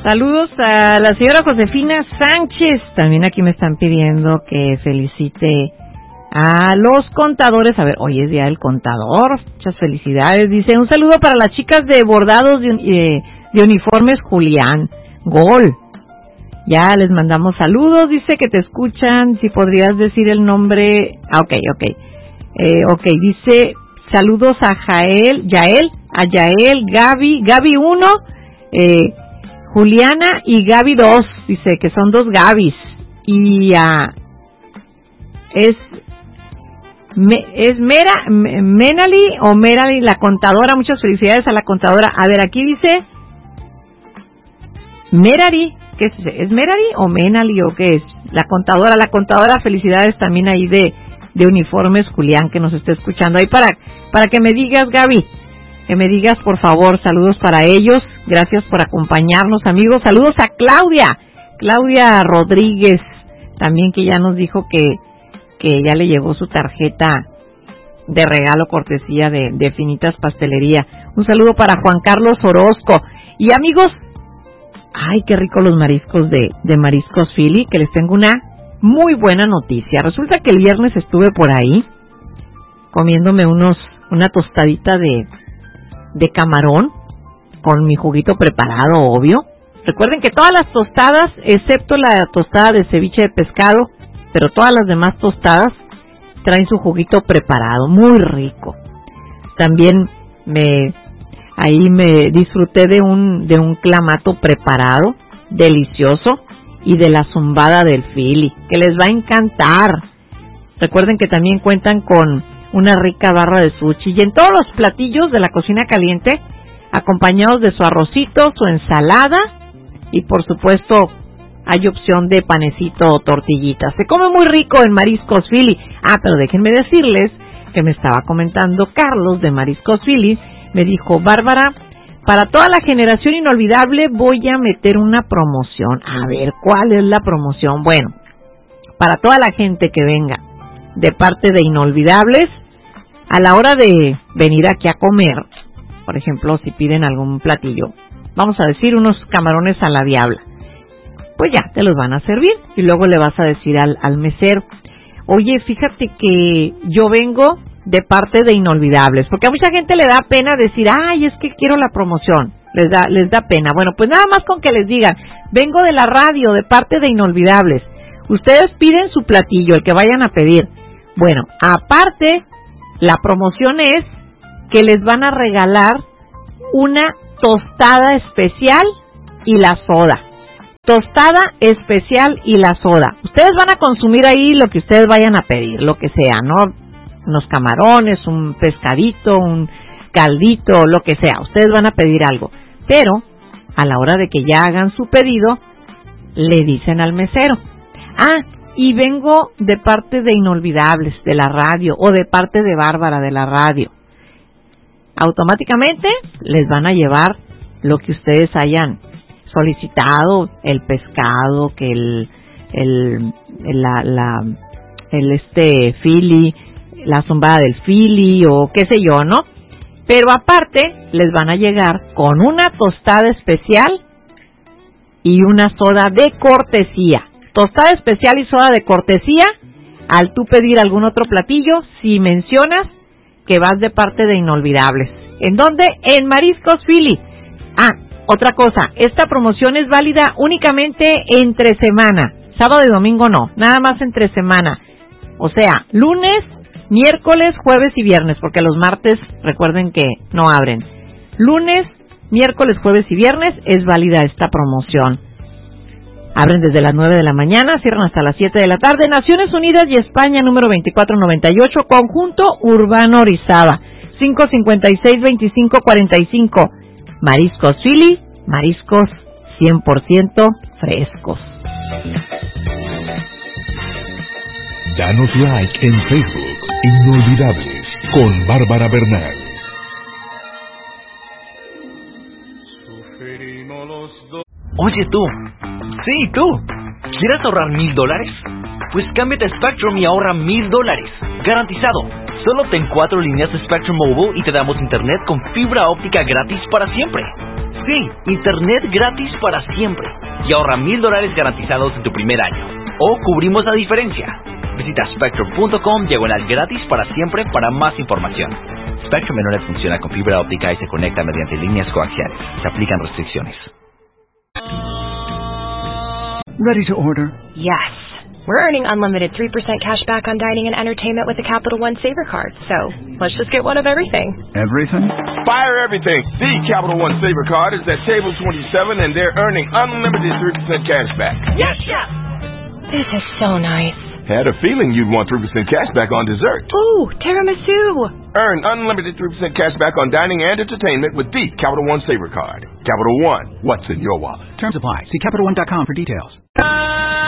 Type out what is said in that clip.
Saludos a la señora Josefina Sánchez. También aquí me están pidiendo que felicite a los contadores. A ver, hoy es día del contador. Muchas felicidades. Dice, un saludo para las chicas de bordados de uniformes Julián. Gol. Ya les mandamos saludos. Dice que te escuchan. Si podrías decir el nombre. Ok. Dice, saludos a Yael, Gaby 1, Juliana y Gaby 2. Dice que son 2 Gabis. Y es Merali, la contadora. Muchas felicidades a la contadora. A ver, aquí dice Merari. ¿Qué es ese? ¿Es Merari o Menali o qué es? La contadora, felicidades también ahí de uniformes Julián, que nos está escuchando ahí para que me digas, Gaby, que me digas por favor. Saludos para ellos, gracias por acompañarnos, amigos. Saludos a Claudia Rodríguez, también, que ya nos dijo que ya le llegó su tarjeta de regalo cortesía de Finitas Pastelería. Un saludo para Juan Carlos Orozco. Y amigos, ay, qué rico los mariscos de Mariscos Philly, que les tengo una muy buena noticia. Resulta que el viernes estuve por ahí comiéndome una tostadita de camarón con mi juguito preparado, obvio. Recuerden que todas las tostadas, excepto la tostada de ceviche de pescado, pero todas las demás tostadas traen su juguito preparado, muy rico. También me disfruté de un clamato preparado, delicioso, y de la zumbada del Philly, que les va a encantar. Recuerden que también cuentan con una rica barra de sushi, y en todos los platillos de la cocina caliente, acompañados de su arrocito, su ensalada, y por supuesto hay opción de panecito o tortillita. Se come muy rico en Mariscos Philly. Pero déjenme decirles que me estaba comentando Carlos de Mariscos Philly. Me dijo, Bárbara, para toda la generación inolvidable voy a meter una promoción. A ver, ¿cuál es la promoción? Bueno, para toda la gente que venga de parte de Inolvidables, a la hora de venir aquí a comer, por ejemplo, si piden algún platillo, vamos a decir unos camarones a la diabla, pues ya te los van a servir, y luego le vas a decir al mesero, oye, fíjate que yo vengo de parte de Inolvidables, porque a mucha gente le da pena decir, ay, es que quiero la promoción, les da pena. Bueno, pues nada más con que les digan, vengo de la radio, de parte de Inolvidables, ustedes piden su platillo, el que vayan a pedir. Bueno, aparte, la promoción es que les van a regalar una tostada especial y la soda. Tostada especial y la soda. Ustedes van a consumir ahí lo que ustedes vayan a pedir, lo que sea, ¿no? Unos camarones, un pescadito, un caldito, lo que sea. Ustedes van a pedir algo. Pero, a la hora de que ya hagan su pedido, le dicen al mesero, y vengo de parte de Inolvidables, de la radio, o de parte de Bárbara, de la radio. Automáticamente les van a llevar lo que ustedes hayan solicitado, el pescado, que el Philly, la zumbada del Philly, o qué sé yo, ¿no? Pero aparte les van a llegar con una tostada especial y una soda de cortesía. Tostada especial y soda de cortesía al tú pedir algún otro platillo, si mencionas que vas de parte de Inolvidables. ¿En dónde? En Mariscos Philly. Otra cosa, esta promoción es válida únicamente entre semana, sábado y domingo no, nada más entre semana. O sea, lunes, miércoles, jueves y viernes, porque los martes recuerden que no abren. Lunes, miércoles, jueves y viernes es válida esta promoción. Abren desde las 9 de la mañana, cierran hasta las 7 de la tarde. Naciones Unidas y España, número 2498, Conjunto Urbano Orizaba, 556-2545. Mariscos Philly, mariscos 100% frescos. Danos like en Facebook, Inolvidables, con Bárbara Bernal. Oye tú, sí tú, ¿quieres ahorrar $1,000? Pues cámbiate a Spectrum y ahorra $1,000, garantizado. Solo ten 4 líneas de Spectrum Mobile y te damos internet con fibra óptica gratis para siempre. Sí, internet gratis para siempre. Y ahorra $1,000 garantizados en tu primer año. O cubrimos la diferencia. Visita Spectrum.com/gratis para siempre para más información. Spectrum Internet funciona con fibra óptica y se conecta mediante líneas coaxiales. Se aplican restricciones. Ready to order? Yes. We're earning unlimited 3% cash back on dining and entertainment with the Capital One Saver Card. So, let's just get one of everything. Everything? Fire everything. The Capital One Saver Card is at table 27 and they're earning unlimited 3% cash back. Yes, Chef! This is so nice. Had a feeling you'd want 3% cash back on dessert. Ooh, tiramisu! Earn unlimited 3% cash back on dining and entertainment with the Capital One Saver Card. Capital One, what's in your wallet? Terms apply. See CapitalOne.com for details.